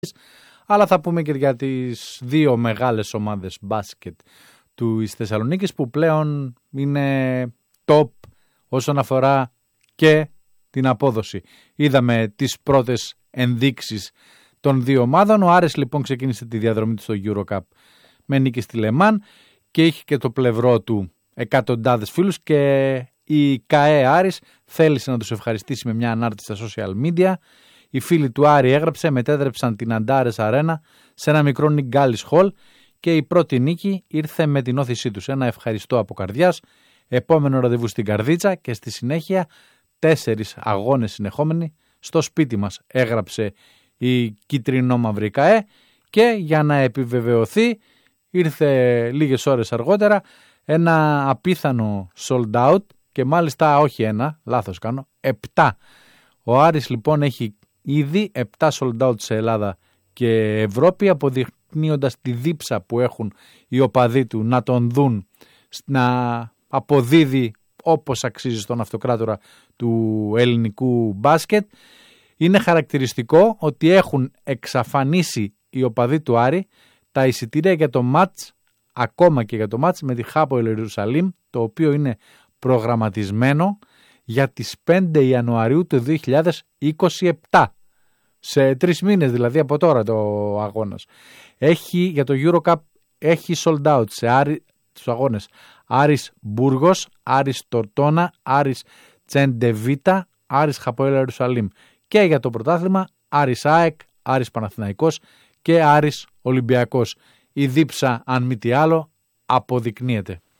Αλλά θα πούμε και για τις δύο μεγάλες ομάδες μπάσκετ της Θεσσαλονίκης που πλέον είναι top όσον αφορά και την απόδοση. Είδαμε τις πρώτες ενδείξεις των δύο ομάδων. Ο Άρης λοιπόν ξεκίνησε τη διαδρομή του στο EuroCup με νίκη στη Λεμάν και είχε και το πλευρό του εκατοντάδες φίλους και η ΚΑΕ Άρης θέλησε να τους ευχαριστήσει με μια ανάρτηση στα social media. Οι φίλοι του Άρη μετέτρεψαν την Αντάρες Αρένα σε ένα μικρό Νιγκάλης Χολ και η πρώτη νίκη ήρθε με την όθησή τους. Ένα ευχαριστώ από καρδιάς, επόμενο ραντεβού στην Καρδίτσα και στη συνέχεια 4 αγώνες συνεχόμενοι στο σπίτι μας, έγραψε η κίτρινο-μαύρη ΚΑΕ και για να επιβεβαιωθεί ήρθε λίγες ώρες αργότερα ένα απίθανο sold out και μάλιστα όχι ένα, λάθος κάνω, 7. Ο Άρης λοιπόν έχει ήδη 7 sold out σε Ελλάδα και Ευρώπη, αποδεικνύοντας τη δίψα που έχουν οι οπαδοί του να τον δουν να αποδίδει όπως αξίζει στον αυτοκράτορα του ελληνικού μπάσκετ. Είναι χαρακτηριστικό ότι έχουν εξαφανίσει οι οπαδοί του Άρη τα εισιτήρια για το μάτς, ακόμα και για το μάτς με τη Χάποελ Ιερουσαλήμ, το οποίο είναι προγραμματισμένο για τις 5 Ιανουαρίου του 2027. Σε 3 μήνες δηλαδή από τώρα το αγώνας. Για το EuroCup έχει sold out στους αγώνες Άρης Μπούργος, Άρης Τορτώνα, Άρης Τσεντεβίτα, Άρης Χαποέλ Ιερουσαλήμ. Και για το πρωτάθλημα Άρης ΑΕΚ, Άρης Παναθηναϊκός και Άρης Ολυμπιακός. Η δίψα αν μη τι άλλο αποδεικνύεται.